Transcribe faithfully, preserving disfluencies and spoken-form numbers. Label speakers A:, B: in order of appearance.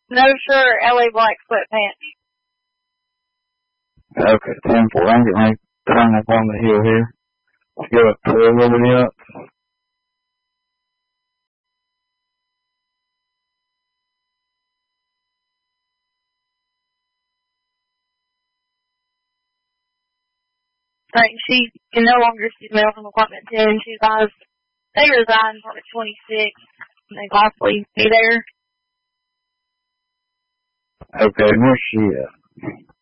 A: No shirt, L A black sweatpants.
B: Okay, ten four. I'm getting ready to turn up on the hill here. Let's go up to a little bit up.
A: Like, she can no longer see mail from apartment ten. She advised they resign in apartment twenty-six. And they possibly be there.
B: Okay, where's she at?